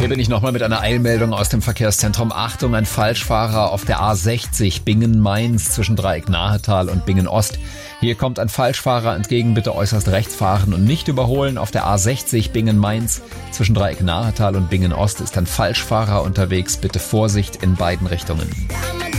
Hier bin ich nochmal mit einer Eilmeldung aus dem Verkehrszentrum. Achtung, ein Falschfahrer auf der A60 Bingen-Mainz zwischen Dreieck-Nahetal und Bingen-Ost. Hier kommt ein Falschfahrer entgegen, bitte äußerst rechts fahren und nicht überholen. Auf der A60 Bingen-Mainz zwischen Dreieck-Nahetal und Bingen-Ost ist ein Falschfahrer unterwegs. Bitte Vorsicht in beiden Richtungen.